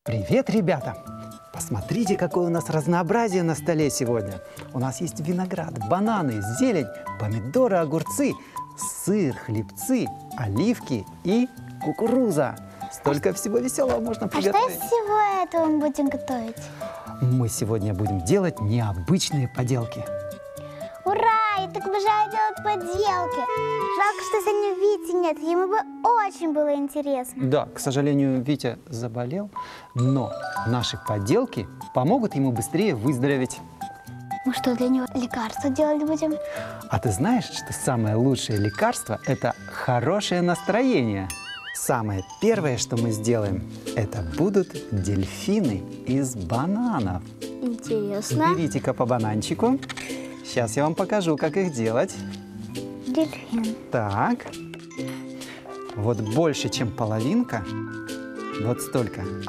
Привет, ребята! Посмотрите, какое у нас разнообразие на столе сегодня. У нас есть виноград, бананы, зелень, помидоры, огурцы, сыр, хлебцы, оливки и кукуруза. Столько всего веселого можно А что приготовить. из всего этого мы будем готовить? Мы сегодня будем делать необычные поделки. Ура! Я так обожаю делать поделки. Жалко, что сегодня Вити нет. Ему бы очень было интересно. Да, к сожалению, Витя заболел, но наши поделки помогут ему быстрее выздороветь. Мы что, для него лекарства делать будем? А ты знаешь, что самое лучшее лекарство – это хорошее настроение? Самое первое, что мы сделаем, это будут дельфины из бананов. Интересно. Берите-ка по бананчику. Сейчас я вам покажу, как их делать. Дельфин. Так. Вот больше, чем половинка. Вот столько